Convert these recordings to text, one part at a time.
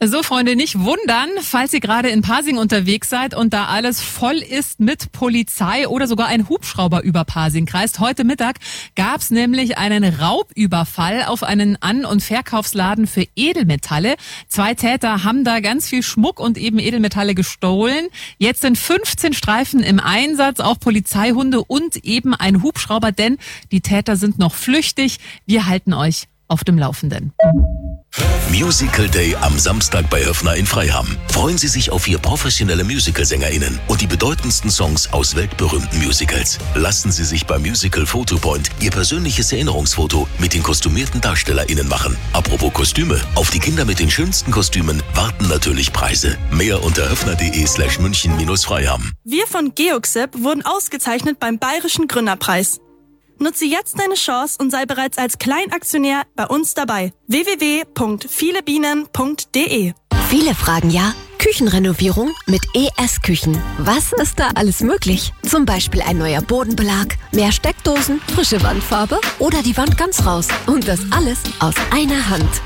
So, Freunde, nicht wundern, falls ihr gerade in Pasing unterwegs seid und da alles voll ist mit Polizei oder sogar ein Hubschrauber über Pasing kreist. Heute Mittag gab's nämlich einen Raubüberfall auf einen An- und Verkaufsladen für Edelmetalle. 2 Täter haben da ganz viel Schmuck und eben Edelmetalle gestohlen. Jetzt sind 15 Streifen im Einsatz, auch Polizeihunde und eben ein Hubschrauber, denn die Täter sind noch flüchtig. Wir halten euch auf dem Laufenden. Musical Day am Samstag bei Höffner in Freiham. Freuen Sie sich auf 4 professionelle Musicalsängerinnen und die bedeutendsten Songs aus weltberühmten Musicals. Lassen Sie sich beim Musical Photopoint Ihr persönliches Erinnerungsfoto mit den kostümierten DarstellerInnen machen. Apropos Kostüme, auf die Kinder mit den schönsten Kostümen warten natürlich Preise. Mehr unter höffner.de/München-Freiham. Wir von Geoxep wurden ausgezeichnet beim Bayerischen Gründerpreis. Nutze jetzt deine Chance und sei bereits als Kleinaktionär bei uns dabei. www.vielebienen.de. Viele fragen ja, Küchenrenovierung mit ES-Küchen. Was ist da alles möglich? Zum Beispiel ein neuer Bodenbelag, mehr Steckdosen, frische Wandfarbe oder die Wand ganz raus. Und das alles aus einer Hand.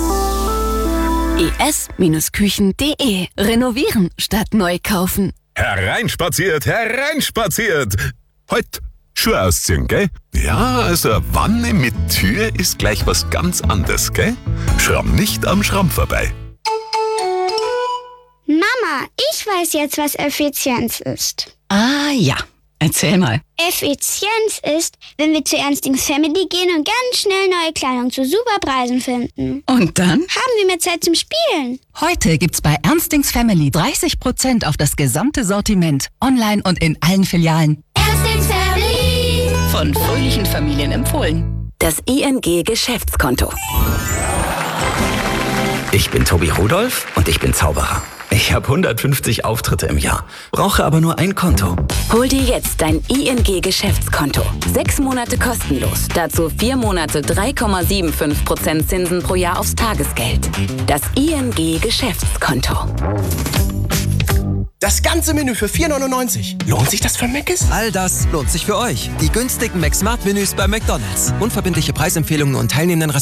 es-küchen.de. Renovieren statt neu kaufen. Hereinspaziert, hereinspaziert! Heute Schuhe ausziehen, gell? Ja, also eine Wanne mit Tür ist gleich was ganz anderes, gell? Schramm nicht am Schramm vorbei. Mama, ich weiß jetzt, was Effizienz ist. Ah ja, erzähl mal. Effizienz ist, wenn wir zu Ernstings Family gehen und ganz schnell neue Kleidung zu super Preisen finden. Und dann? Haben wir mehr Zeit zum Spielen. Heute gibt's bei Ernstings Family 30% auf das gesamte Sortiment. Online und in allen Filialen. Ernstings Family. Von fröhlichen Familien empfohlen. Das ING-Geschäftskonto. Ich bin Tobi Rudolph und ich bin Zauberer. Ich habe 150 Auftritte im Jahr, brauche aber nur ein Konto. Hol dir jetzt dein ING-Geschäftskonto. 6 Monate kostenlos. Dazu 4 Monate 3,75% Zinsen pro Jahr aufs Tagesgeld. Das ING-Geschäftskonto. Das ganze Menü für 4,99. Lohnt sich das für Mc's? All das lohnt sich für euch. Die günstigen McSmart-Menüs bei McDonald's. Unverbindliche Preisempfehlungen und teilnehmenden